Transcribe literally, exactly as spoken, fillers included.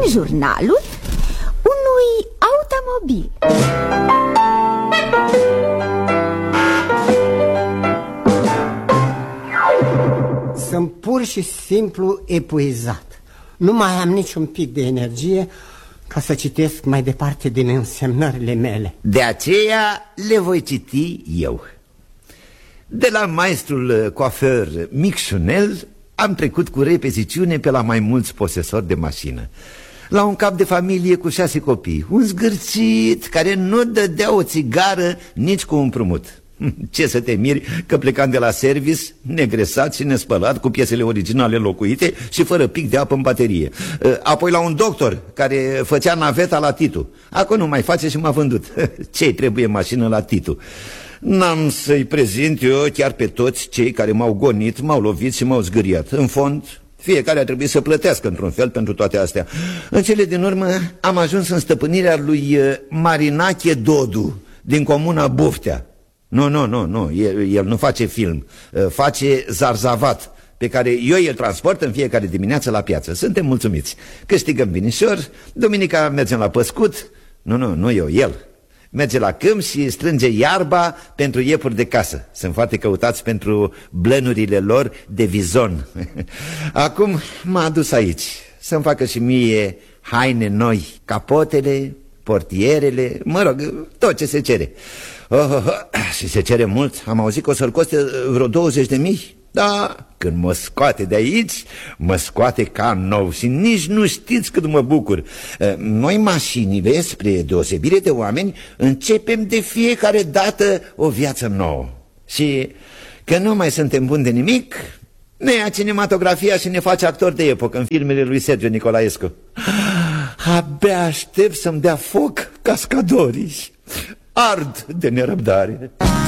jurnalul unui automobil. Sunt pur și simplu epuizat. Nu mai am niciun pic de energie ca să citesc mai departe din însemnările mele. De aceea le voi citi eu. De la maestrul coafeur Micșunel am trecut cu repeziciune pe la mai mulți posesori de mașină. La un cap de familie cu șase copii, un zgârcit care nu dădea o țigară nici cu un împrumut. Ce să te miri că plecam de la service negresat și nespălat, cu piesele originale locuite și fără pic de apă în baterie. Apoi la un doctor care făcea naveta la Titu. Acum nu mai face și m-a vândut. Ce-i trebuie mașină la Titu? N-am să-i prezint eu chiar pe toți cei care m-au gonit, m-au lovit și m-au zgâriat. În fond, fiecare a trebuit să plătească într-un fel pentru toate astea. În cele din urmă am ajuns în stăpânirea lui Marinache Dodu din comuna Buftea. Nu, nu, nu, nu, el, el nu face film, face zarzavat, pe care eu îl transport în fiecare dimineață la piață. Suntem mulțumiți. Câștigăm binișor, duminica mergem la păscut. Nu, nu, nu eu, el. Merge la câmp și strânge iarba pentru iepuri de casă. Sunt foarte căutați pentru blănurile lor de vizon. Acum m-a adus aici să-mi facă și mie haine noi, capotele, portierele, mă rog, tot ce se cere. Oh, oh, oh. Și se cere mult. Am auzit că o să-l coste vreo douăzeci de mii. Da, când mă scoate de aici, mă scoate ca nou și nici nu știți cât mă bucur. Noi mașinile, spre deosebire de oameni, începem de fiecare dată o viață nouă. Și că nu mai suntem buni de nimic, ne ia cinematografia și ne face actor de epocă în filmele lui Sergiu Nicolaescu. Abia aștept să-mi dea foc cascadorii. Ard de nerăbdare.